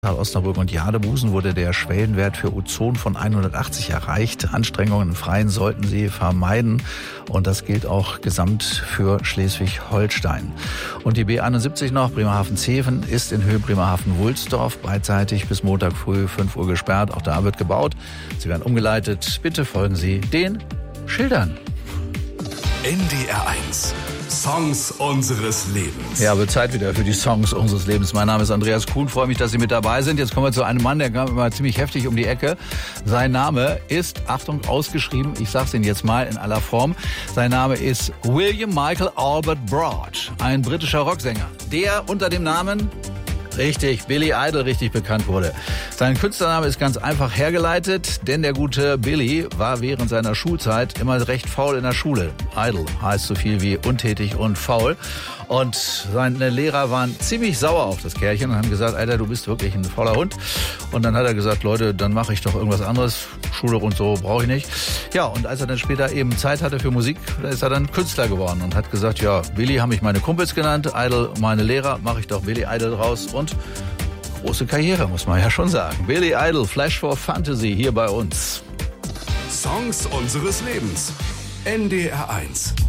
Osnabrück und Jadebusen wurde der Schwellenwert für Ozon von 180 erreicht. Anstrengungen im Freien sollten Sie vermeiden. Und das gilt auch gesamt für Schleswig-Holstein. Und die B71 noch, Bremerhaven-Zeven, ist in Höhe Bremerhaven-Wulsdorf beidseitig bis Montag früh 5 Uhr gesperrt. Auch da wird gebaut. Sie werden umgeleitet. Bitte folgen Sie den Schildern. NDR 1. Songs unseres Lebens. Ja, wird Zeit wieder für die Songs unseres Lebens. Mein Name ist Andreas Kuhn, freue mich, dass Sie mit dabei sind. Jetzt kommen wir zu einem Mann, der kam immer ziemlich heftig um die Ecke. Sein Name ist, Achtung, ausgeschrieben, ich sag's Ihnen jetzt mal in aller Form, sein Name ist William Michael Albert Broad, ein britischer Rocksänger, der unter dem Namen... Richtig, Billy Idol richtig bekannt wurde. Sein Künstlername ist ganz einfach hergeleitet, denn der gute Billy war während seiner Schulzeit immer recht faul in der Schule. Idle heißt so viel wie untätig und faul. Und seine Lehrer waren ziemlich sauer auf das Kerlchen und haben gesagt, Alter, du bist wirklich ein fauler Hund. Und dann hat er gesagt, Leute, dann mache ich doch irgendwas anderes. Schule und so brauche ich nicht. Ja, und als er dann später eben Zeit hatte für Musik, da ist er dann Künstler geworden und hat gesagt, ja, Billy haben mich meine Kumpels genannt, Idol meine Lehrer, mache ich doch Billy Idol raus. Und große Karriere, muss man ja schon sagen. Billy Idol, Flash for Fantasy hier bei uns. Songs unseres Lebens. NDR 1.